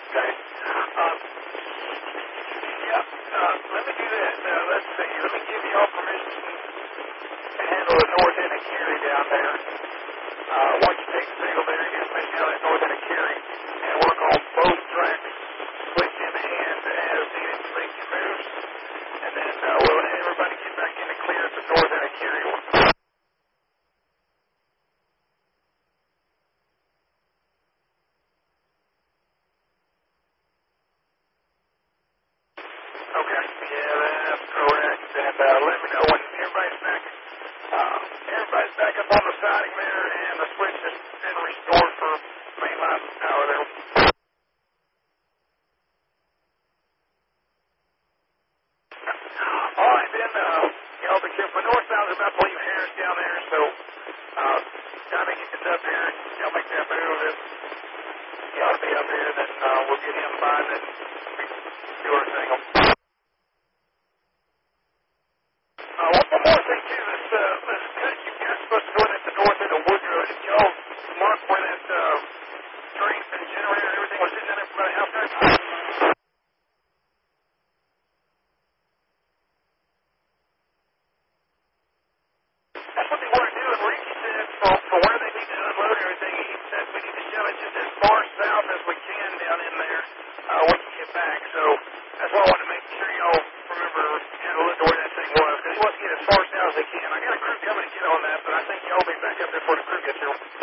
Okay. Yeah. Let me do this. Let's see. Let me give you all permission to handle the north end of Cary down there. Once you take the signal there, you just make down that north end of Cary and work on both tracks, switch in hand as needed to make your moves. And then we'll let everybody get back in the clear at the north end of Cary. Okay. Yeah, that's correct. And let me know when everybody's back. Everybody's back up on the siding there, and the switch has been restored for mainline power there. All right, then, y'all be careful. North Sound's about to leave Harris down there, so I think he gets up here and y'all make that move, and he ought to be up here, then we'll get him by, and then do our single. One more thing, too, this cut you're supposed to go in at the north end of Woodrow. Did y'all mark where that drain and generator and everything was sitting in there by the house there? That's what they want to do, and Ricky said for where they need to unload everything, he said we need to shove it just as far south as we can down in there when you get back. So that's why I wanted to make sure y'all remember to look at where that thing was, because he wants to get as far south as they can. I got a crew coming to get on that, but I think y'all will be back up there before the crew gets here.